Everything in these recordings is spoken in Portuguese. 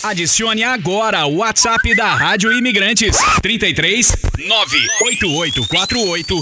Adicione agora o WhatsApp da Rádio Imigrantes 33 98848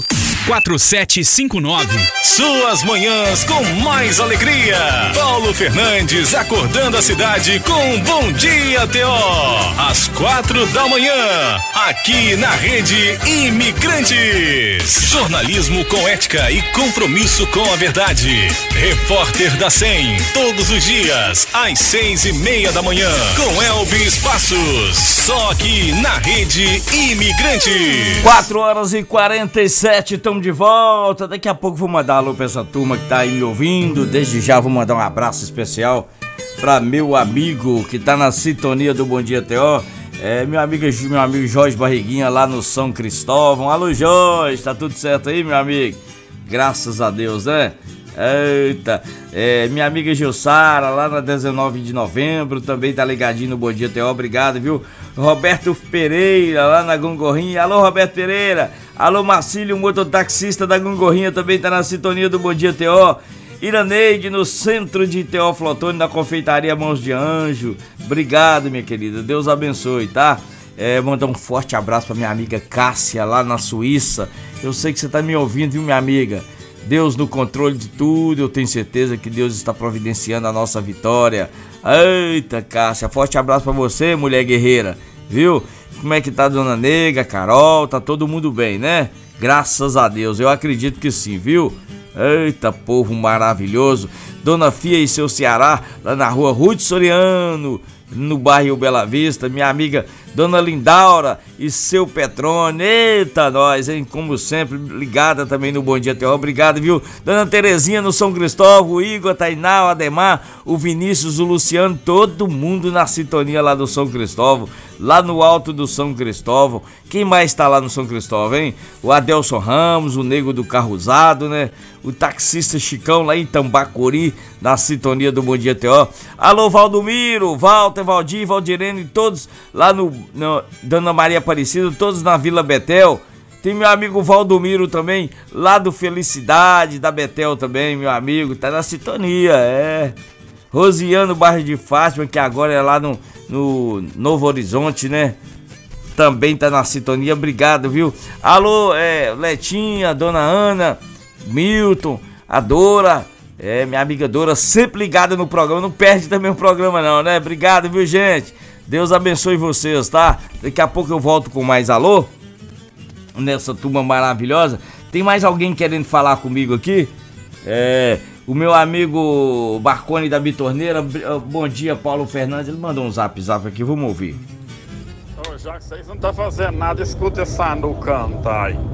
4759. Suas manhãs com mais alegria. Paulo Fernandes acordando a cidade com Bom Dia TO. Às 4 da manhã, aqui na Rede Imigrantes. Jornalismo com ética e compromisso com a verdade. Repórter da 100, todos os dias, às 6:30 da manhã, com Elvis Passos. Só aqui na Rede Imigrantes. 4h47, estamos de volta. Daqui a pouco vou mandar alô pra essa turma que tá aí me ouvindo. Desde já vou mandar um abraço especial pra meu amigo que tá na sintonia do Bom Dia TO. Meu amigo Jorge Barriguinha lá no São Cristóvão. Alô, Jorge, tá tudo certo aí, meu amigo? Graças a Deus, né? Eita, minha amiga Gilsara lá na 19 de novembro também tá ligadinho no Bom Dia TO, obrigado, viu? Roberto Pereira lá na Gongorrinha, alô Roberto Pereira, alô Marcílio, mototaxista da Gongorrinha também tá na sintonia do Bom Dia TO. Iraneide no centro de Teófilo Otoni, na confeitaria Mãos de Anjo, obrigado minha querida, Deus abençoe, tá? Mandar um forte abraço pra minha amiga Cássia lá na Suíça, eu sei que você tá me ouvindo, viu minha amiga? Deus no controle de tudo, eu tenho certeza que Deus está providenciando a nossa vitória. Eita, Cássia, forte abraço pra você, mulher guerreira, viu? Como é que tá a Dona Nega, Carol, tá todo mundo bem, né? Graças a Deus, eu acredito que sim, viu? Eita, povo maravilhoso. Dona Fia e seu Ceará, lá na rua Rude Soriano, no bairro Bela Vista, minha amiga Dona Lindaura e seu Petrone, eita nós, hein, como sempre, ligada também no Bom Dia TO, obrigado, viu? Dona Terezinha no São Cristóvão, o Igor, a Tainá, o Ademar, o Vinícius, o Luciano, todo mundo na sintonia lá do São Cristóvão, lá no alto do São Cristóvão. Quem mais tá lá no São Cristóvão, hein? O Adelson Ramos, o nego do carro usado, né? O taxista Chicão lá em Tambacuri, na sintonia do Bom Dia TO. Alô, Valdomiro, Walter, Valdir, Valdirene, todos lá no Dona Maria Aparecida, todos na Vila Betel. Tem meu amigo Valdomiro também, lá do Felicidade, da Betel também, meu amigo, tá na sintonia, Rosiano, bairro de Fátima, que agora é lá no Novo Horizonte, né? Também tá na sintonia, obrigado, viu? Alô, Letinha, Dona Ana, Milton, a Dora, minha amiga Dora, sempre ligada no programa, não perde também o programa não, né? Obrigado, viu, gente? Deus abençoe vocês, tá? Daqui a pouco eu volto com mais alô, nessa turma maravilhosa. Tem mais alguém querendo falar comigo aqui? O meu amigo Barcone da Bitorneira, bom dia, Paulo Fernandes, ele mandou um zap aqui, vamos ouvir. Já que vocês não tá fazendo nada, escuta essa no cantar aí.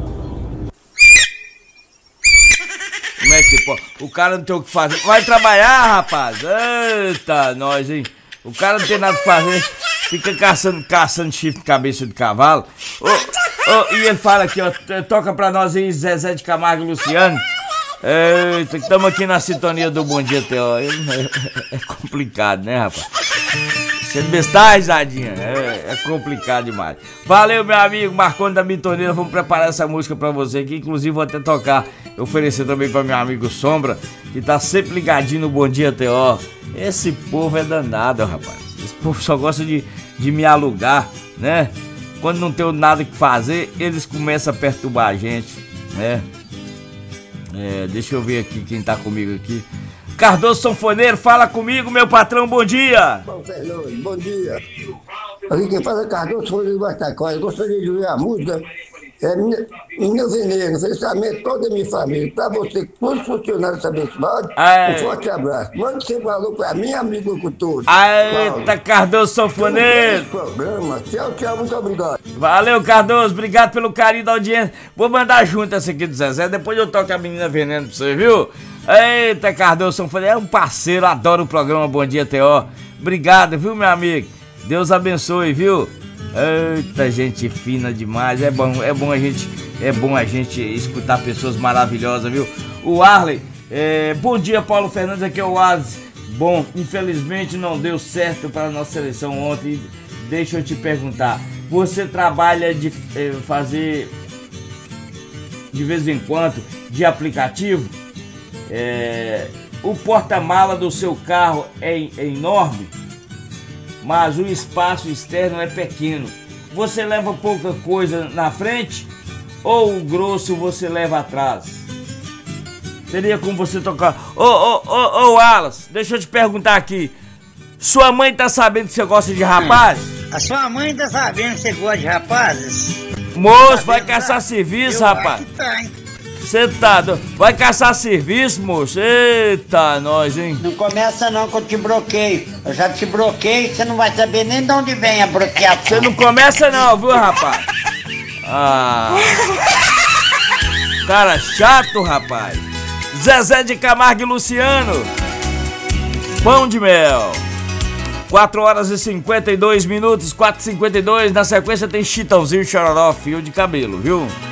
Como é que pode? O cara não tem o que fazer. Vai trabalhar, rapaz. Eita, nós, hein? O cara não tem nada pra fazer. Fica caçando chifre de cabeça de cavalo. E ele fala aqui, ó. Toca pra nós aí, Zezé de Camargo e Luciano. Eita, estamos aqui na sintonia do Bom Dia TO. É complicado, né, rapaz? Você não está, risadinha? É complicado demais. Valeu, meu amigo Marconi da Bitorneira. Vamos preparar essa música pra você aqui. Inclusive, vou até tocar. Oferecer também pra meu amigo Sombra, que tá sempre ligadinho no Bom Dia TO. Esse povo é danado, rapaz. Esse povo só gosta de me alugar, né? Quando não tem nada que fazer, eles começam a perturbar a gente, né? Deixa eu ver aqui quem tá comigo aqui. Cardoso Sanfoneiro, fala comigo, meu patrão, bom dia. Bom, Fernando, bom dia. Aqui quem fala é Cardoso Sanfoneiro do Guatacó. Eu gostaria de ouvir a música Menino Veneno, felicidade toda a minha família. Pra você, todos os funcionários abençoados, um forte abraço. Mande seu valor pra mim, amigo cultura. Eita, Cardoso Sanfoneiro. Tchau, muito obrigado. Valeu, Cardoso, obrigado pelo carinho da audiência. Vou mandar junto essa aqui do Zezé, depois eu toco a Menina Veneno pra você, viu? Eita, Cardoso Sanfoneiro, é um parceiro, adoro o programa Bom Dia TO. Obrigado, viu, meu amigo? Deus abençoe, viu? Eita, gente fina demais. É bom a gente escutar pessoas maravilhosas, viu? O Arley, bom dia, Paulo Fernandes, aqui é o Ades. Bom, infelizmente não deu certo para a nossa seleção ontem. Deixa eu te perguntar, você trabalha de fazer de vez em quando de aplicativo? O porta-mala do seu carro é enorme? mas o espaço externo é pequeno. Você leva pouca coisa na frente ou o grosso você leva atrás? Teria como você tocar... Ô, Wallace, deixa eu te perguntar aqui. Sua mãe tá sabendo que você gosta de rapaz? A sua mãe tá sabendo que você gosta de rapazes? Moço, vai caçar serviço, rapaz. Acho que tá, hein? Você tá doido? Vai caçar serviço, moço? Eita, nós, hein? Não começa não que eu te bloqueio. Eu já te bloqueei, você não vai saber nem de onde vem a bloqueação. Você não começa não, viu, rapaz? Ah... Cara chato, rapaz. Zezé de Camargo e Luciano. Pão de mel. 4 horas e 52 minutos, 4h52. Na sequência tem Chitãozinho e Chororó, fio de cabelo, viu?